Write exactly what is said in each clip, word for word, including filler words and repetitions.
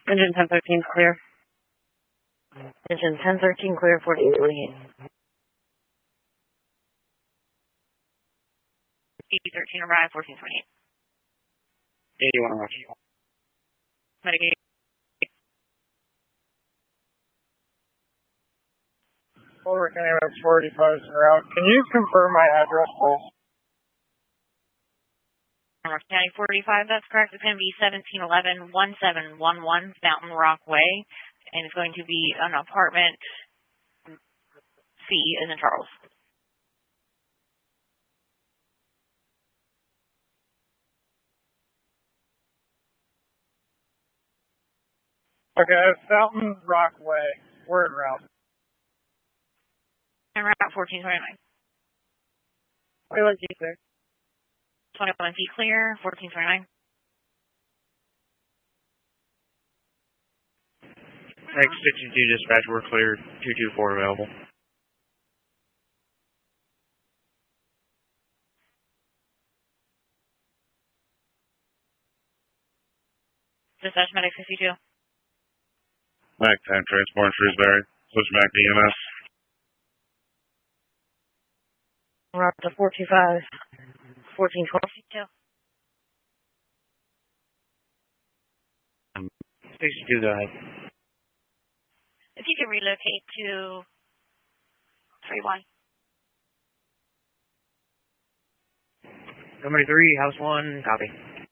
Engine ten thirteen clear. Engine ten thirteen clear, fourteen twenty-eight. E thirteen arrive, fourteen twenty-eight. eighty-one arrive. Medicaid. Boulder County Route four eighty-five is en route. Can you confirm my address, please? North County four eighty-five, that's correct. It's going to be seventeen eleven, seventeen eleven Mountain Rock Way, and it's going to be an apartment C as in Charles. Okay, Fountain Rock Way. We're en route. En route fourteen twenty-nine. twenty-one feet clear. twenty-one feet clear, fourteen twenty-nine. X sixty-two dispatch, we're cleared. two two four available. Dispatch medic sixty-two. Mac ten, transport in Shrewsbury. Switch back to E M S. We're up to four two five, fourteen twenty-two. sixty-two, go ahead. If you could relocate to three one. Number three, house one, copy.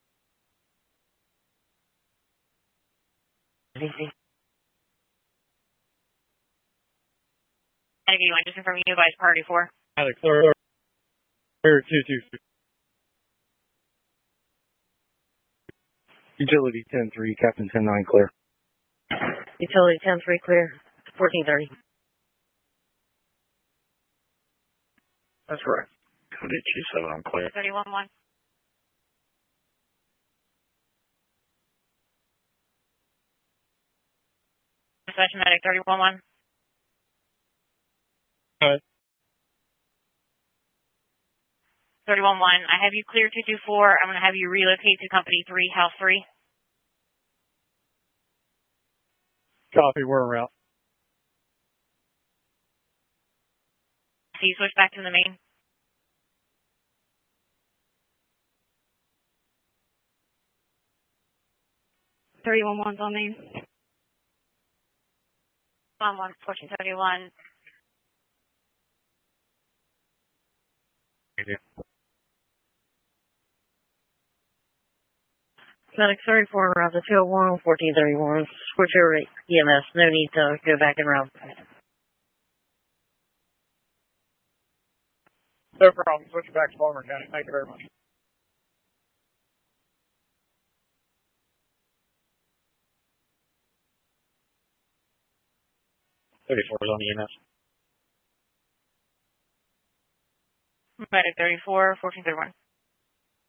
Easy. Medic eighty-one, just confirming you advise priority four. Alex, clear. Clear two two. Utility ten three, Captain ten nine clear. Utility ten three clear, fourteen thirty. That's correct. Cody two seven, I'm clear. thirty-one one. Dispatch medic thirty-one one. Go ahead. thirty-one one. I have you clear two two four. I'm going to have you relocate to company three, house three. Copy, we're en route. So you switch back to the main. thirty-one one's on main. one one, fourteen thirty-one. Medic thirty-four around the two oh one, fourteen thirty-one. Switch over to E M S. No need to go back and around. No problem. Switch back to Baltimore County. Thank you very much. thirty-four is on E M S. Medic thirty-four, fourteen thirty-one.